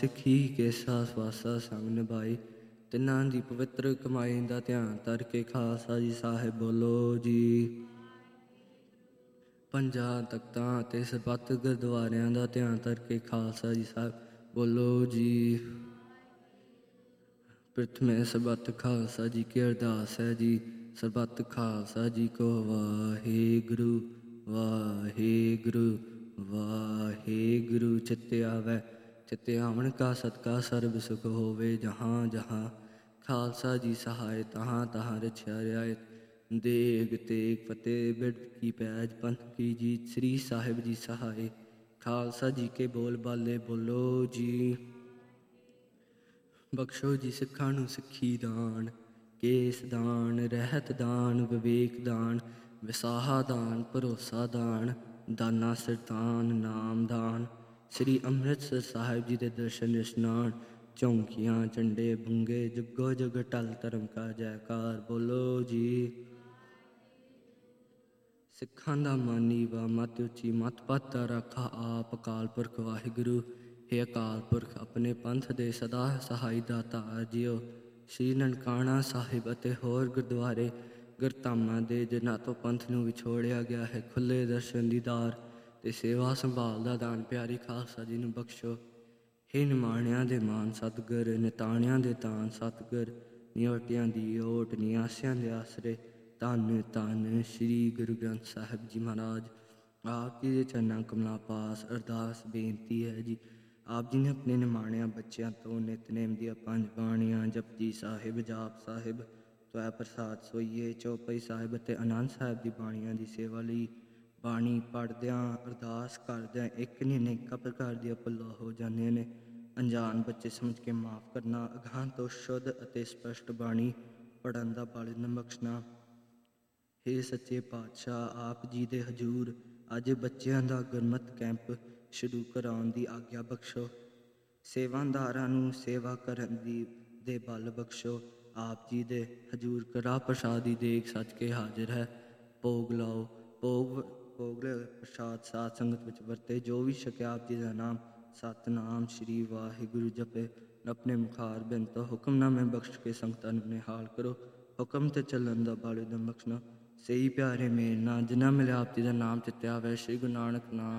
ਸਿੱਖੀ ਕੇਸਾ ਸਵਾਸਾ ਸੰਗ ਨਿਭਾਈ, ਤਿੰਨਾਂ ਦੀ ਪਵਿੱਤਰ ਕਮਾਈ ਦਾ ਧਿਆਨ ਧਰ ਕੇ ਖਾਲਸਾ ਜੀ ਸਾਹਿਬ ਬੋਲੋ ਜੀ। ਪੰਜਾਂ ਤਖਤਾਂ ਅਤੇ ਸਰਬੱਤ ਗੁਰਦੁਆਰਿਆਂ ਦਾ ਧਿਆਨ ਧਰ ਕੇ ਖਾਲਸਾ ਜੀ ਸਾਹਿਬ ਬੋਲੋ ਜੀ। ਪ੍ਰਥਮੇ ਸਰਬੱਤ ਖਾਲਸਾ ਜੀ ਕੀ ਅਰਦਾਸ ਹੈ ਜੀ। ਸਰਬੱਤ ਖਾਲਸਾ ਜੀ ਕੋ ਵਾਹਿਗੁਰੂ ਵਾਹਿਗੁਰੂ ਵਾਹਿਗੁਰੂ। ਚਿੱਤੇ ਆਵੈ ਚਿੱਤੇ ਆਵਣ ਕਾ ਸਦਕਾ ਸਰਬ ਸੁਖ ਹੋਵੇ ਜਹਾਂ ਜਹਾਂ। ਖਾਲਸਾ ਜੀ ਸਹਾਇ ਤਹਾਂ ਤਹਾਂ ਰਛਿਆ ਰਿਆਇਤ। ਦੇਗ ਤੇਗ ਫਤਿਹ ਬਿਰਧ ਕੀ ਪੈਜ ਪੰਥ ਕੀ ਜੀਤ। ਸ੍ਰੀ ਸਾਹਿਬ ਜੀ ਸਹਾਇ ਖਾਲਸਾ ਜੀ ਕੇ ਬੋਲ ਬਾਲੇ ਬੋਲੋ ਜੀ। ਬਖਸ਼ੋ ਜੀ ਸਿੱਖਾਂ ਨੂੰ ਸਿੱਖੀ ਦਾਨ, ਕੇਸ ਦਾਨ, ਰਹਿਤ ਦਾਨ, ਵਿਵੇਕ ਦਾਨ, ਵਿਸਾਹਾ ਦਾਨ, ਭਰੋਸਾ ਦਾਨ, ਦਾਨਾ ਸਰਤਾਨ, ਨਾਮ ਦਾਨ। ਸ੍ਰੀ ਅੰਮ੍ਰਿਤਸਰ ਸਾਹਿਬ ਜੀ ਦੇ ਦਰਸ਼ਨ ਇਸ਼ਨਾਨ। ਚੌਂਕੀਆਂ ਝੰਡੇ ਬੁੰਗੇ ਜੁਗੋ ਜੁਗ ਟਲ ਧਰਮ ਕਾ ਜੈਕਾਰ ਬੋਲੋ ਜੀ। ਸਿੱਖਾਂ ਦਾ ਮਾਨੀ ਵਾ ਮਤ ਉੱਚੀ ਮਤ ਪਤ ਦਾ ਰਾਖਾ ਆਪ ਅਕਾਲ ਪੁਰਖ ਵਾਹਿਗੁਰੂ। ਹੇ ਅਕਾਲ ਪੁਰਖ ਆਪਣੇ ਪੰਥ ਦੇ ਸਦਾ ਸਹਾਈ ਦਾਤਾ ਜੀਓ। ਸ਼੍ਰੀ ਨਨਕਾਣਾ ਸਾਹਿਬ ਅਤੇ ਹੋਰ ਗੁਰਦੁਆਰੇ ਗੁਰਧਾਮਾਂ ਦੇ ਜਿਨ੍ਹਾਂ ਤੋਂ ਪੰਥ ਨੂੰ ਵਿਛੋੜਿਆ ਗਿਆ ਹੈ, ਖੁੱਲ੍ਹੇ ਦਰਸ਼ਨ ਦੀਦਾਰ ਅਤੇ ਸੇਵਾ ਸੰਭਾਲ ਦਾ ਦਾਨ ਪਿਆਰੀ ਖਾਲਸਾ ਜੀ ਨੂੰ ਬਖਸ਼ੋ। ਹੇ ਨਿਮਾਣਿਆਂ ਦੇ ਮਾਨ ਸਤਿਗੁਰ, ਨਿਤਾਣਿਆਂ ਦੇ ਤਾਨ ਸਤਿਗੁਰ, ਨਿਓਟਿਆਂ ਦੀ ਓਟ, ਨਿਆਸਿਆਂ ਦੇ ਆਸਰੇ ਧੰਨ ਧੰਨ ਸ਼੍ਰੀ ਗੁਰੂ ਗ੍ਰੰਥ ਸਾਹਿਬ ਜੀ ਮਹਾਰਾਜ। ਆਪ ਜੀ ਦੇ ਚਰਨਾਂ ਕਮਲਾਂ ਪਾਸ ਅਰਦਾਸ ਬੇਨਤੀ ਹੈ ਜੀ। ਆਪ ਜੀ ਨੇ ਆਪਣੇ ਨਿਮਾਣਿਆਂ ਬੱਚਿਆਂ ਤੋਂ ਨਿਤਨੇਮ ਦੀਆਂ 5 ਬਾਣੀਆਂ ਜਪਜੀ ਸਾਹਿਬ, ਜਾਪ ਸਾਹਿਬ, ਤਵੈ ਪ੍ਰਸਾਦ ਸੋਈਏ, ਚੌਪਈ ਸਾਹਿਬ ਅਤੇ ਆਨੰਦ ਸਾਹਿਬ ਦੀ ਬਾਣੀਆਂ ਦੀ ਸੇਵਾ ਲਈ ਬਾਣੀ ਪੜ੍ਹਦਿਆਂ ਅਰਦਾਸ ਕਰਦਿਆਂ ਇੱਕ ਨਹੀਂ ਅਨੇਕਾਂ ਪ੍ਰਕਾਰ ਦੀਆਂ ਭੁੱਲਾਂ ਹੋ ਜਾਂਦੀਆਂ ਨੇ। ਅਣਜਾਣ ਬੱਚੇ ਸਮਝ ਕੇ ਮਾਫ਼ ਕਰਨਾ, ਅਗਾਂਹ ਤੋਂ ਸ਼ੁੱਧ ਅਤੇ ਸਪਸ਼ਟ ਬਾਣੀ ਪੜ੍ਹਨ ਦਾ ਬਲ ਬਖਸ਼ਣਾ। ਹੇ ਸੱਚੇ ਪਾਤਸ਼ਾਹ, ਆਪ ਜੀ ਦੇ ਹਜ਼ੂਰ ਅੱਜ ਬੱਚਿਆਂ ਦਾ ਗੁਰਮਤਿ ਕੈਂਪ ਸ਼ੁਰੂ ਕਰਾਉਣ ਦੀ ਆਗਿਆ ਬਖਸ਼ੋ। ਸੇਵਾਦਾਰਾਂ ਨੂੰ ਸੇਵਾ ਕਰਨ ਦੇ ਬਲ ਬਖਸ਼ੋ। ਆਪ ਜੀ ਦੇ ਹਜ਼ੂਰ ਕੜਾਹ ਪ੍ਰਸ਼ਾਦ ਦੀ ਦੇਗ ਸੱਜ ਕੇ ਹਾਜ਼ਰ ਹੈ। ਭੋਗ ਲਾਓ। ਭੋਗ ਪ੍ਰਸ਼ਾਦ ਸਾਧ ਸੰਗਤ ਵਿੱਚ ਵਰਤੇ। ਜੋ ਵੀ ਛਕਿਆ ਆਪ ਜੀ ਦਾ ਨਾਮ ਸਤਿਨਾਮ ਸ਼੍ਰੀ ਵਾਹਿਗੁਰੂ ਜਪੇ। ਆਪਣੇ ਮੁਖਾਰ ਬਿਨ ਤੋਂ ਹੁਕਮਨਾਮੇ ਬਖਸ਼ ਕੇ ਸੰਗਤਾਂ ਨੂੰ ਨਿਹਾਲ ਕਰੋ। ਹੁਕਮ ਤੇ ਚੱਲਣ ਦਾ ਬਲ ਉਦਮ ਬਖਸ਼ਣਾ। ਸਹੀ ਪਿਆਰੇ ਮੇਲ ਨਾਲ ਜਿਨ੍ਹਾਂ ਮਿਲਿਆ ਆਪ ਜੀ ਦਾ ਨਾਮ ਚਿੱਤਿਆ ਆਵੇ। ਸ਼੍ਰੀ ਗੁਰੂ ਨਾਨਕ ਨਾਮ